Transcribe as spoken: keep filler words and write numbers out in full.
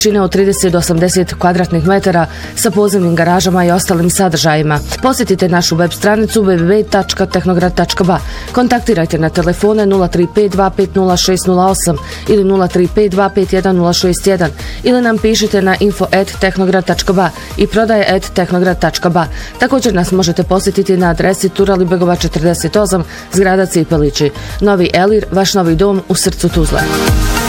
čine od trideset do osamdeset kvadratnih metara sa pozemnim garažama i ostalim sadržajima. Posjetite našu web stranicu w w w tačka tehnograd tačka b a. Kontaktirajte na telefone nula tri pet dva pet nula šest nula osam ili nula tri pet dva pet jedan nula šest jedan ili nam pišite na info at tehnograd tačka b a i prodaje at tehnograd tačka b a. Također nas možete posjetiti na adresi Turalibegova četrdeset osam, zgrada Cipelići. Novi Elir, vaš novi dom u srcu Tuzle.